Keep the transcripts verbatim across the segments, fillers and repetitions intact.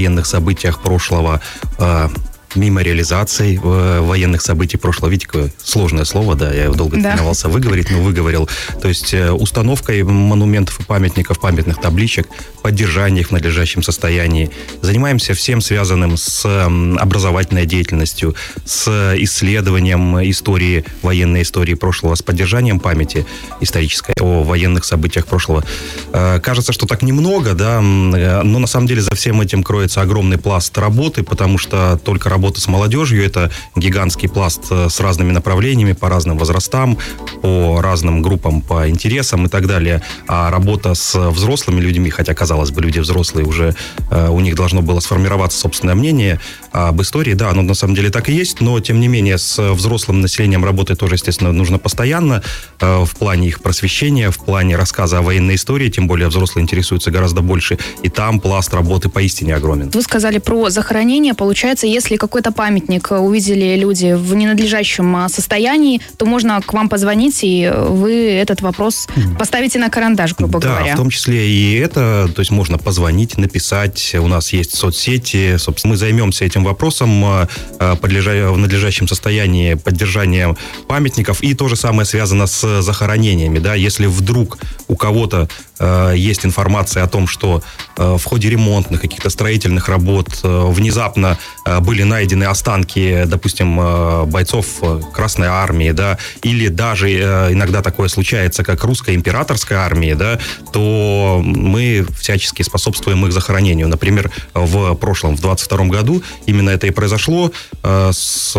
военных событиях прошлого, мемориализацией военных событий прошлого. Видите, какое сложное слово, да, я его долго да. тренировался выговорить, но выговорил. То есть установкой монументов и памятников, памятных табличек, поддержание их в надлежащем состоянии. Занимаемся всем связанным с образовательной деятельностью, с исследованием истории, военной истории прошлого, с поддержанием памяти исторической о военных событиях прошлого. Кажется, что так немного, да, но на самом деле за всем этим кроется огромный пласт работы, потому что только работа Работа с молодежью – это гигантский пласт с разными направлениями, по разным возрастам, по разным группам, по интересам и так далее. А работа с взрослыми людьми, хотя, казалось бы, люди взрослые уже, у них должно было сформироваться собственное мнение об истории. Да, оно на самом деле так и есть, но, тем не менее, с взрослым населением работать тоже, естественно, нужно постоянно в плане их просвещения, в плане рассказа о военной истории, тем более взрослые интересуются гораздо больше, и там пласт работы поистине огромен. Вы сказали про захоронение. Получается, если какой-то памятник увидели люди в ненадлежащем состоянии, то можно к вам позвонить, и вы этот вопрос поставите на карандаш, грубо да, говоря. Да, в том числе и это, то есть можно позвонить, написать, у нас есть соцсети, собственно, мы займемся этим вопросом, подлежа... в надлежащем состоянии поддержания памятников, и то же самое связано с захоронениями, да, если вдруг у кого-то э, есть информация о том, что э, в ходе ремонтных, каких-то строительных работ э, внезапно э, были найдены останки, допустим, э, бойцов Красной Армии, да, или даже э, иногда такое случается, как русская императорская армия, да, то мы всячески способствуем их захоронению. Например, в прошлом, в двадцать втором году именно это и произошло э, с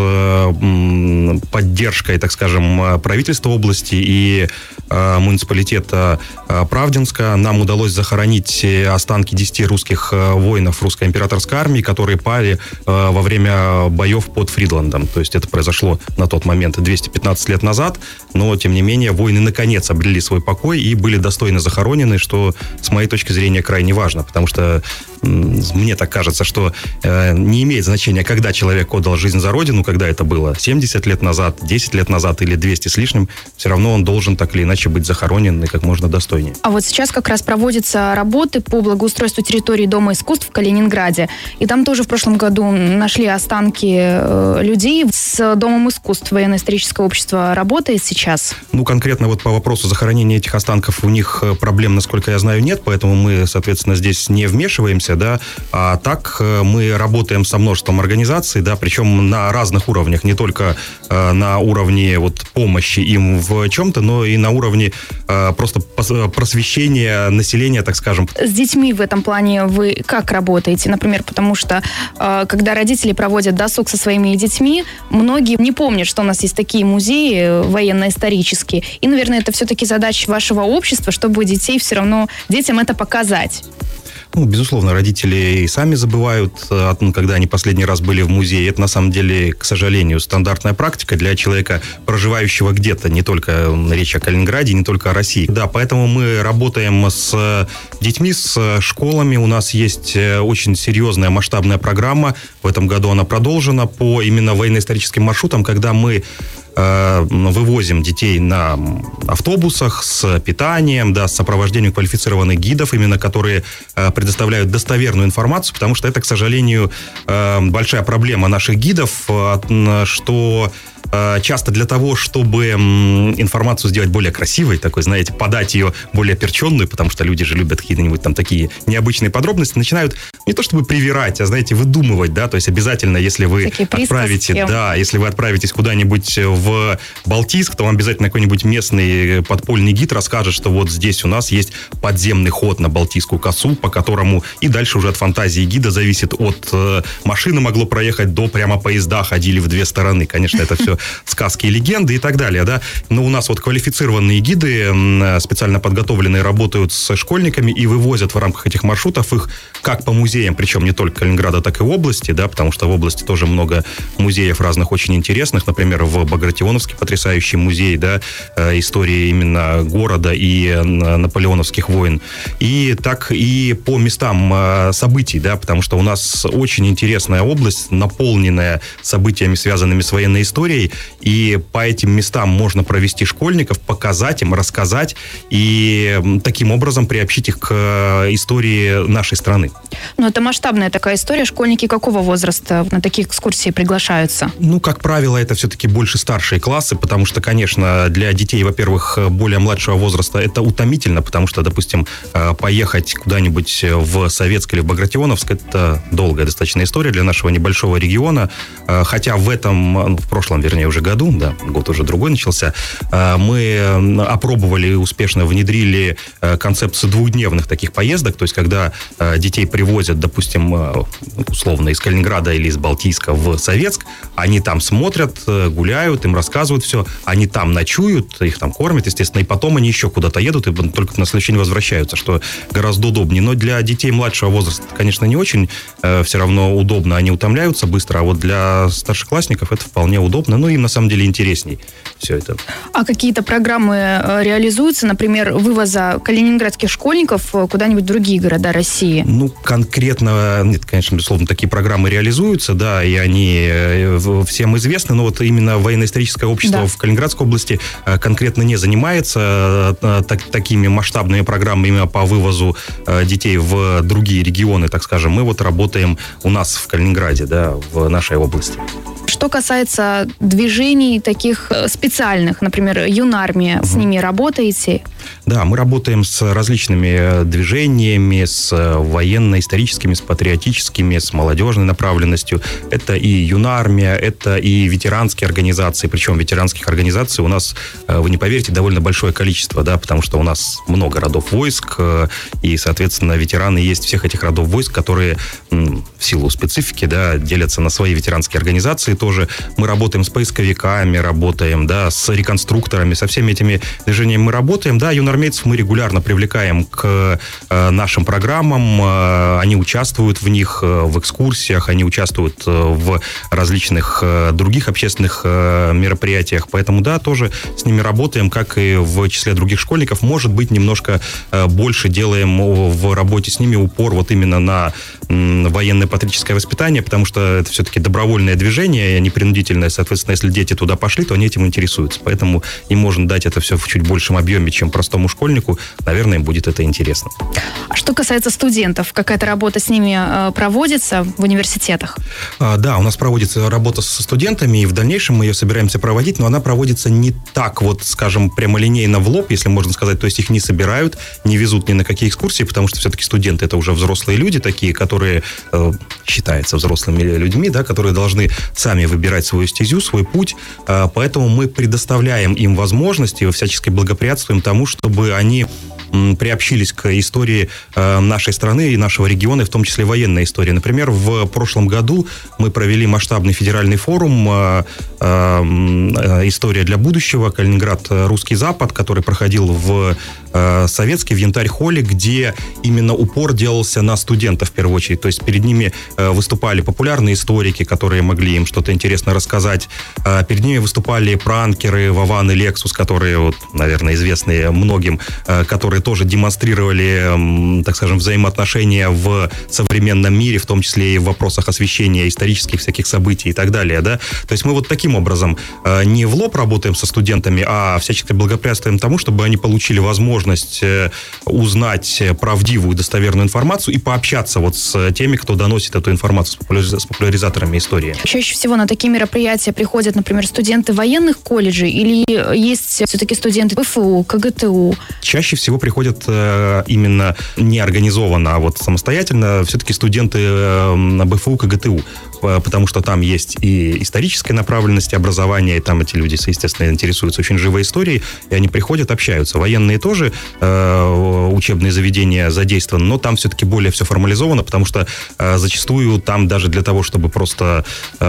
э, поддержкой, так скажем, правительства области и э, муниципалитета э, Правдинска. Нам удалось захоронить останки десяти русских э, воинов русской императорской армии, которые пали э, во время боев под Фридландом. То есть это произошло на тот момент двести пятнадцать лет назад, но, тем не менее, воины наконец обрели свой покой и были достойно захоронены, что, с моей точки зрения, крайне важно, потому что мне так кажется, что э, не имеет значения, когда человек отдал жизнь за Родину, когда это было, семьдесят лет назад, десять лет назад или двести с лишним, все равно он должен так или иначе быть захоронен и как можно достойнее. А вот сейчас как раз проводятся работы по благоустройству территории Дома искусств в Калининграде. И там тоже в прошлом году нашли останки э, людей. С Домом искусств военно-историческое общество работает сейчас? Ну, конкретно вот по вопросу захоронения этих останков у них проблем, насколько я знаю, нет, поэтому мы, соответственно, здесь не вмешиваемся, да, а так мы работаем со множеством организаций, да, причем на разных уровнях, не только э, на уровне вот помощи им в чем-то, но и на уровне э, просто просвещения населения, так скажем. С детьми в этом плане вы как работаете? Например, потому что э, когда родители проводят досуг со своими детьми, многие не помнят, что у нас есть такие музеи военно-исторические, и, наверное, это все-таки задача вашего общества, чтобы детей все равно, детям это показать. Ну, безусловно, родители и сами забывают, когда они последний раз были в музее. Это, на самом деле, к сожалению, стандартная практика для человека, проживающего где-то, не только речь о Калининграде, не только о России. Да, поэтому мы работаем с детьми, с школами. У нас есть очень серьезная масштабная программа. В этом году она продолжена по именно военно-историческим маршрутам, когда мы вывозим детей на автобусах с питанием, да, с сопровождением квалифицированных гидов, именно которые предоставляют достоверную информацию, потому что это, к сожалению, большая проблема наших гидов, что часто для того, чтобы информацию сделать более красивой, такой, знаете, подать ее более оперченную, потому что люди же любят какие-нибудь там такие необычные подробности, начинают не то чтобы привирать, а, знаете, выдумывать, да, то есть обязательно, если вы такие отправите, присказки. Да, если вы отправитесь куда-нибудь в Балтийск, то вам обязательно какой-нибудь местный подпольный гид расскажет, что вот здесь у нас есть подземный ход на Балтийскую косу, по которому и дальше уже от фантазии гида зависит, от машины могло проехать до прямо поезда ходили в две стороны. Конечно, это все сказки и легенды и так далее, да. Но у нас вот квалифицированные гиды, специально подготовленные, работают с школьниками и вывозят в рамках этих маршрутов их как по музеям, причем не только Калининграда, так и области, да, потому что в области тоже много музеев разных очень интересных, например, в Багратионовске потрясающий музей, да, истории именно города и наполеоновских войн. И так и по местам событий, да, потому что у нас очень интересная область, наполненная событиями, связанными с военной историей, и по этим местам можно провести школьников, показать им, рассказать и таким образом приобщить их к истории нашей страны. Ну, это масштабная такая история. Школьники какого возраста на такие экскурсии приглашаются? Ну, как правило, это все-таки больше старшие классы, потому что, конечно, для детей, во-первых, более младшего возраста это утомительно, потому что, допустим, поехать куда-нибудь в Советск или в Багратионовск — это долгая достаточно история для нашего небольшого региона. Хотя в этом, в прошлом, вернее, уже году, да, год уже другой начался, мы опробовали, успешно внедрили концепцию двухдневных таких поездок, то есть когда детей привозят, допустим, условно из Калининграда или из Балтийска в Советск, они там смотрят, гуляют, им рассказывают все, они там ночуют, их там кормят, естественно, и потом они еще куда-то едут и только на следующий день возвращаются, что гораздо удобнее. Но для детей младшего возраста, конечно, не очень э, все равно удобно, они утомляются быстро, а вот для старшеклассников это вполне удобно, ну, им на самом деле интересней все это. А какие-то программы реализуются, например, вывоза калининградских школьников куда-нибудь в другие города России? Ну, конкретно, нет, конечно, безусловно, такие программы реализуются, да, и они всем известны, но вот именно военно-историческое общество да. в Калининградской области конкретно не занимается так, такими масштабными программами по вывозу детей в другие регионы, так скажем. Мы вот работаем у нас в Калининграде, да, в нашей области. Что касается движений таких специальных, например, юнармия, угу. с ними работаете? Да, мы работаем с различными движениями, с военно-историческими, с патриотическими, с молодежной направленностью. Это и юнармия, это и ветеранские организации. Причем ветеранских организаций у нас, вы не поверите, довольно большое количество, да, потому что у нас много родов войск, и, соответственно, ветераны есть всех этих родов войск, которые в силу специфики, да, делятся на свои ветеранские организации тоже. Мы работаем с поисковиками, работаем, да, с реконструкторами, со всеми этими движениями мы работаем, да, юнармейцев мы регулярно привлекаем к э, нашим программам, э, они участвуют в них, э, в экскурсиях, они участвуют э, в различных э, других общественных э, мероприятиях, поэтому, да, тоже с ними работаем, как и в числе других школьников. Может быть, немножко э, больше делаем в работе с ними упор вот именно на э, военно-патриотическое воспитание, потому что это все-таки добровольное движение, не принудительное, соответственно, если дети туда пошли, то они этим интересуются, поэтому им можно дать это все в чуть большем объеме, чем простому школьнику, наверное, им будет это интересно. А что касается студентов, какая-то работа с ними э, проводится в университетах? А, да, у нас проводится работа со студентами, и в дальнейшем мы ее собираемся проводить, но она проводится не так вот, скажем, прямолинейно в лоб, если можно сказать, то есть их не собирают, не везут ни на какие экскурсии, потому что все-таки студенты — это уже взрослые люди такие, которые э, считаются взрослыми людьми, да, которые должны сами выбирать свою стезю, свой путь, э, поэтому мы предоставляем им возможности, всячески благоприятствуем тому, чтобы они приобщились к истории э, нашей страны и нашего региона, и в том числе военной истории. Например, в прошлом году мы провели масштабный федеральный форум э, э, «История для будущего. Калининград. Русский Запад», который проходил в э, Советске, в Янтарь-холле, где именно упор делался на студентов в первую очередь. То есть перед ними э, выступали популярные историки, которые могли им что-то интересно рассказать. Э, перед ними выступали пранкеры Вован и Лексус, которые, вот, наверное, известны многим, э, которые тоже демонстрировали, так скажем, взаимоотношения в современном мире, в том числе и в вопросах освещения исторических всяких событий и так далее, да. То есть мы вот таким образом не в лоб работаем со студентами, а всячески благоприятствуем тому, чтобы они получили возможность узнать правдивую, достоверную информацию и пообщаться вот с теми, кто доносит эту информацию, с популяризаторами истории. Чаще всего на такие мероприятия приходят, например, студенты военных колледжей или есть все-таки студенты ПФУ, КГТУ? Чаще всего приходят приходят э, именно не организованно, а вот самостоятельно все-таки студенты э, БФУ, КГТУ, э, потому что там есть и историческая направленность образования, и там эти люди, естественно, интересуются очень живой историей, и они приходят, общаются. Военные тоже э, учебные заведения задействованы, но там все-таки более все формализовано, потому что э, зачастую там даже для того, чтобы просто,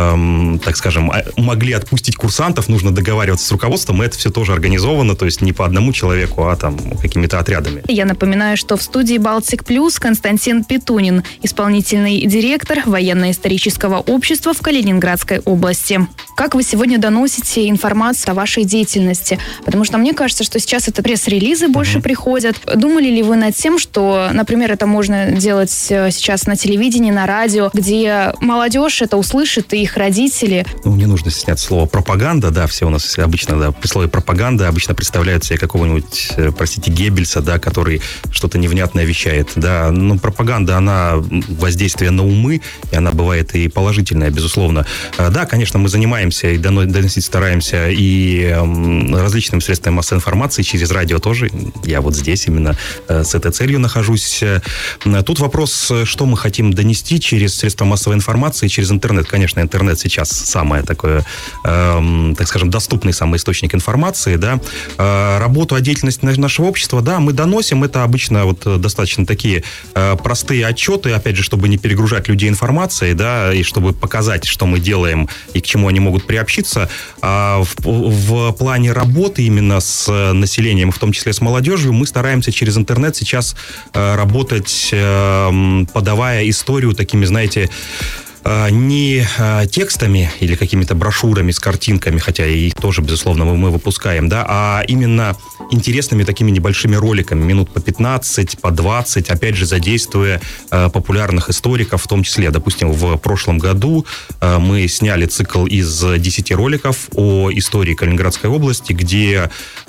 э, так скажем, могли отпустить курсантов, нужно договариваться с руководством, и это все тоже организовано, то есть не по одному человеку, а там какими-то отрядами. Я напоминаю, что в студии «Балтик Плюс» Константин Петунин, исполнительный директор военно-исторического общества в Калининградской области. Как вы сегодня доносите информацию о вашей деятельности? Потому что мне кажется, что сейчас это пресс-релизы больше mm-hmm. приходят. Думали ли вы над тем, что, например, это можно делать сейчас на телевидении, на радио, где молодежь это услышит, и их родители? Ну, не нужно стесняться слова «пропаганда», да, все у нас обычно, да, при слове «пропаганда» обычно представляют себе какого-нибудь, простите, Геббельса, да, который что-то невнятное вещает, да. Но пропаганда, она воздействие на умы, и она бывает и положительная, безусловно. Да, конечно, мы занимаемся и доносить стараемся и различными средствами массовой информации, через радио тоже. Я вот здесь именно с этой целью нахожусь. Тут вопрос, что мы хотим донести через средства массовой информации, через интернет. Конечно, интернет сейчас самое такое, э, так скажем, доступный самый источник информации, да. Э, работу, о деятельности нашего общества, да, мы доносим. Это обычно вот достаточно такие э, простые отчеты, опять же, чтобы не перегружать людей информацией, да, и чтобы показать, что мы делаем и к чему они могут приобщиться. А в, в плане работы именно с населением, в том числе с молодежью, мы стараемся через интернет сейчас э, работать, э, подавая историю такими, знаете, не текстами или какими-то брошюрами с картинками, хотя и их тоже, безусловно, мы, мы выпускаем, да, а именно интересными такими небольшими роликами, минут по пятнадцать, по двадцать, опять же, задействуя э, популярных историков в том числе. Допустим, в прошлом году э, мы сняли цикл из десяти роликов о истории Калининградской области, где,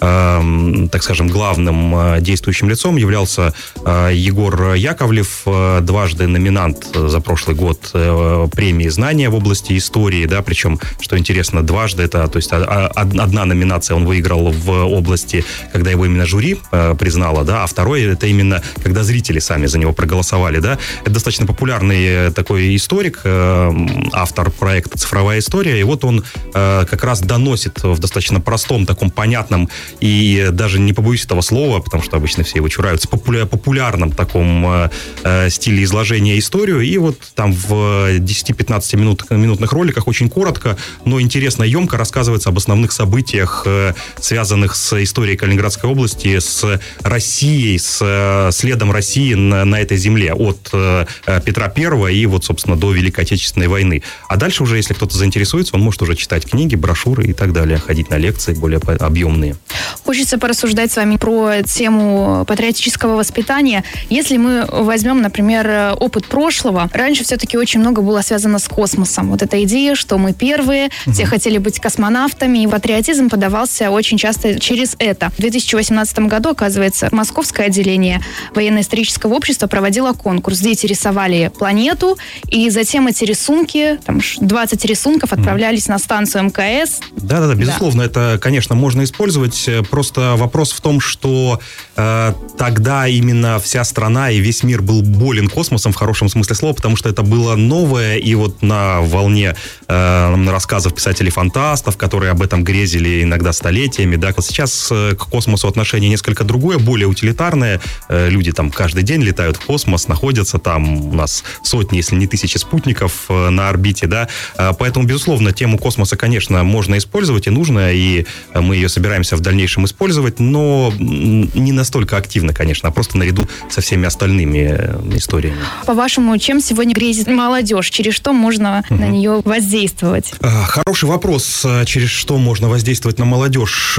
э, так скажем, главным э, действующим лицом являлся э, Егор Яковлев, э, дважды номинант за прошлый год э, премии «Знания» в области истории, да, причем, что интересно, дважды, это, то есть, одна номинация он выиграл в области, когда его именно жюри э, признало, да, а второй, это именно, когда зрители сами за него проголосовали, да. Это достаточно популярный такой историк, э, автор проекта «Цифровая история», и вот он э, как раз доносит в достаточно простом, таком понятном и даже не побоюсь этого слова, потому что обычно все его чураются, популя- популярном таком э, стиле изложения историю, и вот там в десять-пятнадцать минут, минутных роликах очень коротко, но интересно и емко рассказывается об основных событиях, связанных с историей Калининградской области, с Россией, с следом России на, на этой земле, от Петра Первого и вот, собственно, до Великой Отечественной войны. А дальше уже, если кто-то заинтересуется, он может уже читать книги, брошюры и так далее, ходить на лекции более объемные. Хочется порассуждать с вами про тему патриотического воспитания. Если мы возьмем, например, опыт прошлого, раньше все-таки очень много было связано с космосом. Вот эта идея, что мы первые, угу. все хотели быть космонавтами, и патриотизм подавался очень часто через это. В две тысячи восемнадцатом году, оказывается, Московское отделение военно-исторического общества проводило конкурс. Дети рисовали планету, и затем эти рисунки, там двадцать рисунков отправлялись угу. на станцию МКС. Да-да-да, безусловно, да. Это, конечно, можно использовать. Просто вопрос в том, что э, тогда именно вся страна и весь мир был болен космосом в хорошем смысле слова, потому что это было новое, и вот на волне э, рассказов писателей-фантастов, которые об этом грезили иногда столетиями, да, сейчас э, к космосу отношение несколько другое, более утилитарное. Э, люди там каждый день летают в космос, находятся там, у нас сотни, если не тысячи спутников э, на орбите, да, э, поэтому, безусловно, тему космоса, конечно, можно использовать и нужно, и мы ее собираемся в дальнейшем использовать, но не настолько активно, конечно, а просто наряду со всеми остальными историями. По-вашему, чем сегодня грезит молодежь? Через что можно угу. на нее воздействовать? Хороший вопрос. Через что можно воздействовать на молодежь?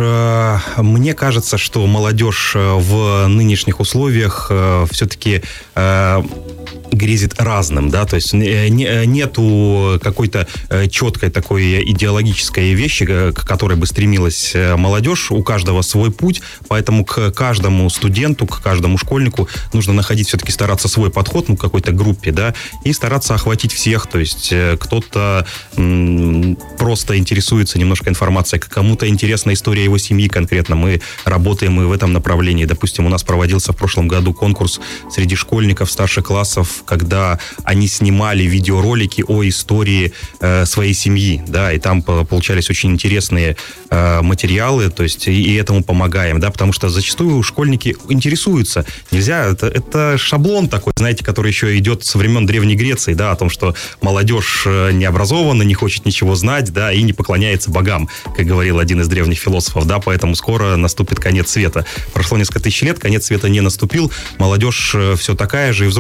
Мне кажется, что молодежь в нынешних условиях все-таки грезит разным, да, то есть не, нету какой-то четкой такой идеологической вещи, к которой бы стремилась молодежь. У каждого свой путь, поэтому к каждому студенту, к каждому школьнику нужно находить, все-таки стараться свой подход, ну, к какой-то группе, да, и стараться охватить всех, то есть кто-то м, просто интересуется немножко информацией, кому-то интересна история его семьи конкретно, мы работаем и в этом направлении. Допустим, у нас проводился в прошлом году конкурс среди школьников старших классов, когда они снимали видеоролики о истории э, своей семьи, да, и там получались очень интересные э, материалы, то есть и, и этому помогаем, да, потому что зачастую школьники интересуются. Нельзя, это, это шаблон такой, знаете, который еще идет со времен Древней Греции, да, о том, что молодежь не образована, не хочет ничего знать, да, и не поклоняется богам, как говорил один из древних философов, да, поэтому скоро наступит конец света. Прошло несколько тысяч лет, конец света не наступил, молодежь все такая же и взрослые все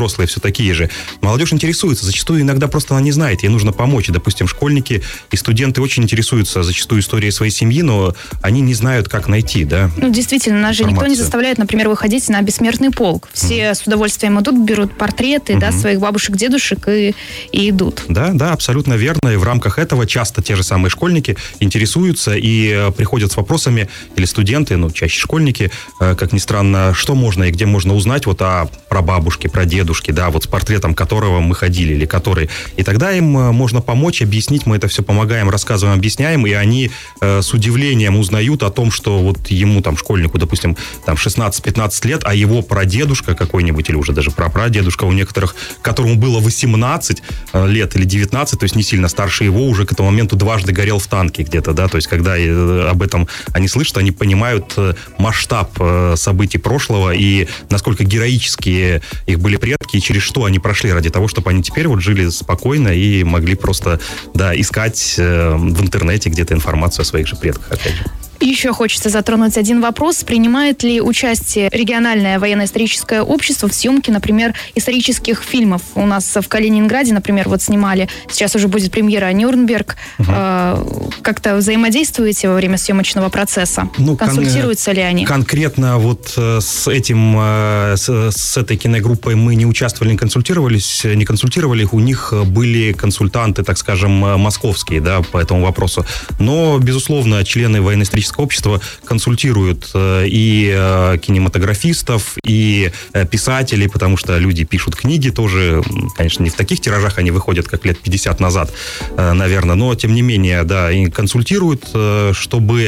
такие же. Молодежь интересуется, зачастую иногда просто она не знает, ей нужно помочь. И, допустим, школьники и студенты очень интересуются зачастую историей своей семьи, но они не знают, как найти, да. Ну, действительно, нас же никто не заставляет, например, выходить на бессмертный полк. Все mm-hmm. с удовольствием идут, берут портреты, mm-hmm. да, своих бабушек, дедушек и, и идут. Да, да, абсолютно верно. И в рамках этого часто те же самые школьники интересуются и приходят с вопросами, или студенты, ну, чаще школьники, как ни странно, что можно и где можно узнать вот о прабабушке, прадедушке, да, вот с портретом которого мы ходили или который. И тогда им можно помочь, объяснить, мы это все помогаем, рассказываем, объясняем, и они э, с удивлением узнают о том, что вот ему, там, школьнику, допустим, там, шестнадцать-пятнадцать лет, а его прадедушка какой-нибудь, или уже даже прапрадедушка у некоторых, которому было восемнадцать лет или девятнадцать, то есть не сильно старше его, уже к этому моменту дважды горел в танке где-то, да, то есть когда э, об этом они слышат, они понимают э, масштаб э, событий прошлого и насколько героические их были предки, и через что они прошли ради того, чтобы они теперь вот жили спокойно и могли просто, да, искать э, в интернете где-то информацию о своих же предках, опять же. Еще хочется затронуть один вопрос. Принимает ли участие региональное военно-историческое общество в съемке, например, исторических фильмов? У нас в Калининграде, например, вот снимали, сейчас уже будет премьера «Нюрнберг». Угу. Э, как-то взаимодействуете во время съемочного процесса? Ну, консультируются кон- ли они? Конкретно вот с этим, с, с этой киногруппой мы не участвовали, не консультировались, не консультировали их. У них были консультанты, так скажем, московские, да, по этому вопросу. Но, безусловно, члены военно-исторического общества консультируют и кинематографистов, и писателей, потому что люди пишут книги тоже, конечно, не в таких тиражах они выходят, как лет пятьдесят назад, наверное, но, тем не менее, да, и консультируют, чтобы,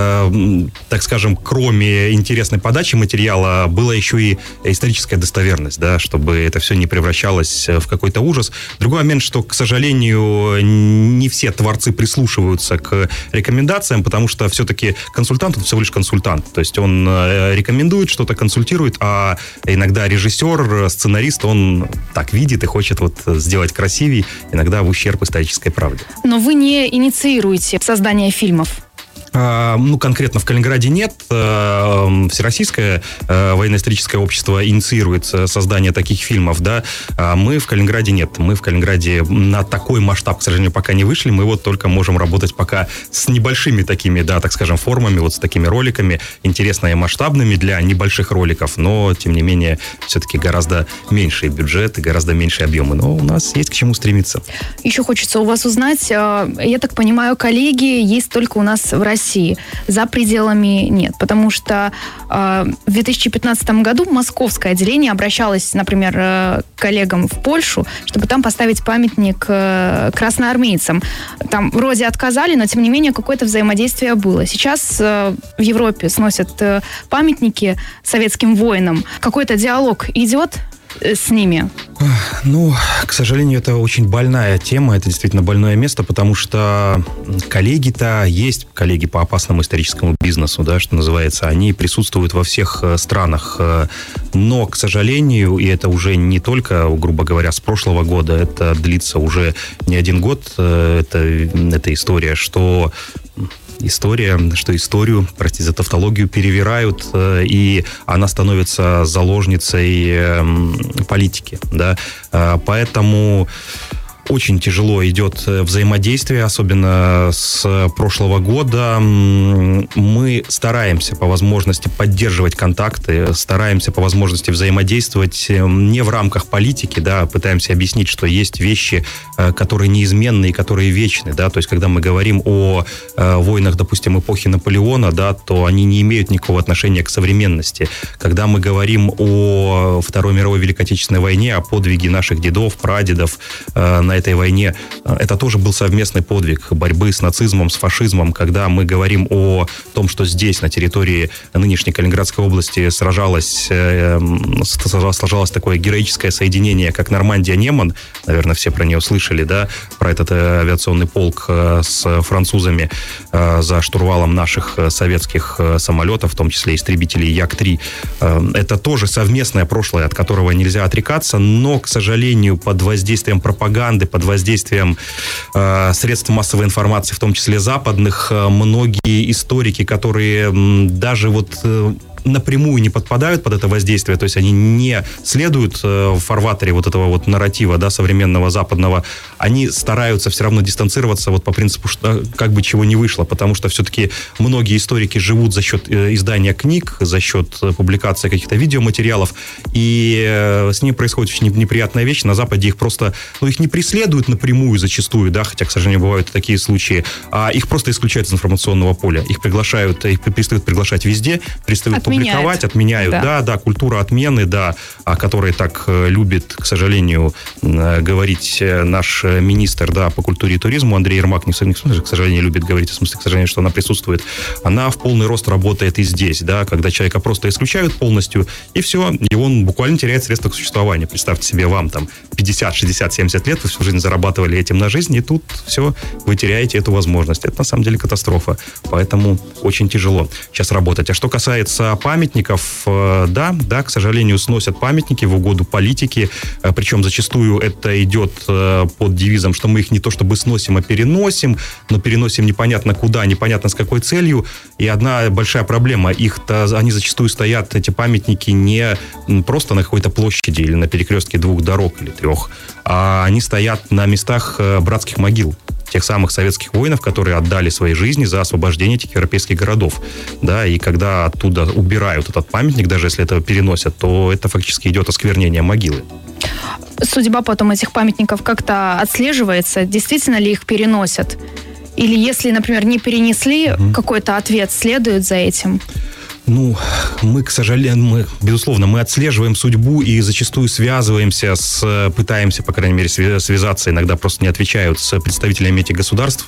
так скажем, кроме интересной подачи материала, была еще и историческая достоверность, да, чтобы это все не превращалось в какой-то ужас. Другой момент, что, к сожалению, не все творцы прислушиваются к рекомендациям, потому что все-таки консультант, он всего лишь консультант. То есть он рекомендует, что-то консультирует, а иногда режиссер, сценарист, он так видит и хочет вот сделать красивее, иногда в ущерб исторической правде. Но вы не инициируете создание фильмов? Ну, конкретно в Калининграде нет. Всероссийское военно-историческое общество инициирует создание таких фильмов, да. А мы в Калининграде нет. Мы в Калининграде на такой масштаб, к сожалению, пока не вышли. Мы вот только можем работать пока с небольшими такими, да, так скажем, формами, вот с такими роликами, интересными и масштабными для небольших роликов, но, тем не менее, все-таки гораздо меньший бюджет и гораздо меньшие объемы. Но у нас есть к чему стремиться. Еще хочется у вас узнать, я так понимаю, коллеги есть только у нас в России. За пределами нет, потому что э, в две тысячи пятнадцатом году московское отделение обращалось, например, э, к коллегам в Польшу, чтобы там поставить памятник э, красноармейцам. Там вроде отказали, но тем не менее какое-то взаимодействие было. Сейчас э, в Европе сносят э, памятники советским воинам. Какой-то диалог идет с ними? Ну, к сожалению, это очень больная тема, это действительно больное место, потому что коллеги-то есть, коллеги по опасному историческому бизнесу, да, что называется, они присутствуют во всех странах, но, к сожалению, и это уже не только, грубо говоря, с прошлого года, это длится уже не один год, это, это история, что... История, что историю, простите за тавтологию, перевирают, и она становится заложницей политики, да, поэтому очень тяжело идет взаимодействие, особенно с прошлого года. Мы стараемся по возможности поддерживать контакты, стараемся по возможности взаимодействовать не в рамках политики, да, пытаемся объяснить, что есть вещи, которые неизменны и которые вечны, да, то есть когда мы говорим о войнах, допустим, эпохи Наполеона, да, то они не имеют никакого отношения к современности. Когда мы говорим о Второй мировой Великой Отечественной войне, о подвиге наших дедов, прадедов на этой войне, это тоже был совместный подвиг борьбы с нацизмом, с фашизмом, когда мы говорим о том, что здесь, на территории нынешней Калининградской области, сражалось, сражалось такое героическое соединение, как Нормандия-Неман, наверное, все про нее слышали, да, про этот авиационный полк с французами за штурвалом наших советских самолетов, в том числе истребителей Як три. Это тоже совместное прошлое, от которого нельзя отрекаться, но, к сожалению, под воздействием пропаганды, под воздействием э, средств массовой информации, в том числе западных, э, многие историки, которые м, даже вот э, напрямую не подпадают под это воздействие, то есть они не следуют в фарватере вот этого вот нарратива, да, современного, западного, они стараются все равно дистанцироваться вот по принципу, что как бы чего не вышло, потому что все-таки многие историки живут за счет издания книг, за счет публикации каких-то видеоматериалов, и с ними происходит очень неприятная вещь. На Западе их просто, ну, их не преследуют напрямую зачастую, да, хотя, к сожалению, бывают такие случаи, а их просто исключают из информационного поля. Их приглашают, их перестают приглашать везде, перестают публиковать, отменяют. Да. да, да, культура отмены, да, о которой так любит, к сожалению, говорить наш министр, да, по культуре и туризму Андрей Ермак, не в смысле, к сожалению, любит говорить, в смысле, к сожалению, что она присутствует. Она в полный рост работает и здесь, да, когда человека просто исключают полностью, и все, и он буквально теряет средства к существованию. Представьте себе, вам там пятьдесят, шестьдесят, семьдесят лет, вы всю жизнь зарабатывали этим на жизнь, и тут все, вы теряете эту возможность. Это на самом деле катастрофа. Поэтому очень тяжело сейчас работать. А что касается памятников, да, да, к сожалению, сносят памятники в угоду политики, причем зачастую это идет под девизом, что мы их не то чтобы сносим, а переносим, но переносим непонятно куда, непонятно с какой целью. И одна большая проблема, их-то, они зачастую стоят, эти памятники, не просто на какой-то площади или на перекрестке двух дорог или трех, а они стоят на местах братских могил тех самых советских воинов, которые отдали свои жизни за освобождение этих европейских городов. Да, и когда оттуда убирают этот памятник, даже если это переносят, то это фактически идет осквернение могилы. Судьба потом этих памятников как-то отслеживается? Действительно ли их переносят? Или если, например, не перенесли, mm-hmm. какой-то ответ следует за этим? Ну, мы, к сожалению, мы, безусловно, мы отслеживаем судьбу и зачастую связываемся с, пытаемся, по крайней мере, связаться, иногда просто не отвечают, с представителями этих государств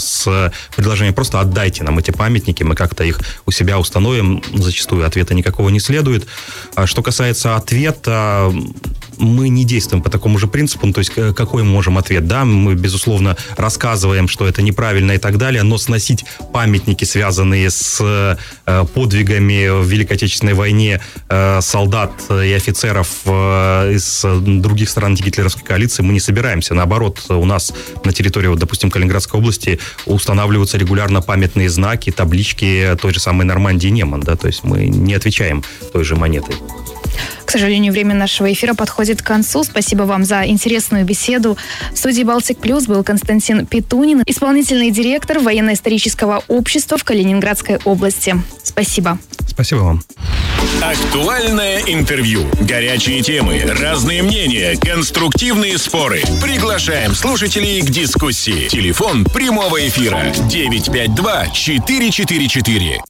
с предложением просто отдайте нам эти памятники, мы как-то их у себя установим, зачастую ответа никакого не следует. Что касается ответа, мы не действуем по такому же принципу, ну, то есть какой мы можем ответ, да, мы, безусловно, рассказываем, что это неправильно и так далее, но сносить памятники, связанные с подвигами в Великой Отечественной войне э, солдат и офицеров э, из других стран антигитлеровской коалиции мы не собираемся. Наоборот, у нас на территории, вот, допустим, Калининградской области устанавливаются регулярно памятные знаки, таблички той же самой Нормандии Неман, да, то есть мы не отвечаем той же монетой. К сожалению, время нашего эфира подходит к концу. Спасибо вам за интересную беседу. В студии «Балтик Плюс» был Константин Петунин, исполнительный директор военно-исторического общества в Калининградской области. Спасибо. Спасибо вам. Актуальное интервью, горячие темы, разные мнения, конструктивные споры. Приглашаем слушателей к дискуссии. Телефон прямого эфира девять пять два четыре четыре четыре.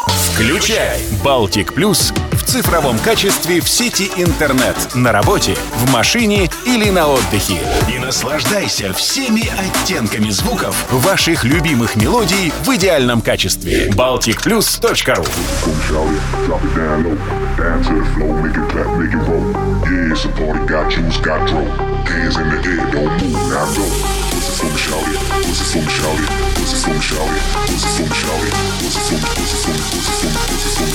Включай «Балтик Плюс» в цифровом качестве в сети интернет, на работе, в машине или на отдыхе. И наслаждайся всеми оттенками звуков ваших любимых мелодий в идеальном качестве. балтик плюс точка ру. Pussy,